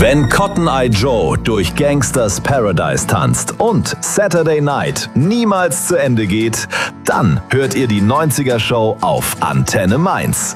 Wenn Cotton Eye Joe durch Gangsters Paradise tanzt und Saturday Night niemals zu Ende geht, dann hört ihr die 90er Show auf Antenne Mainz.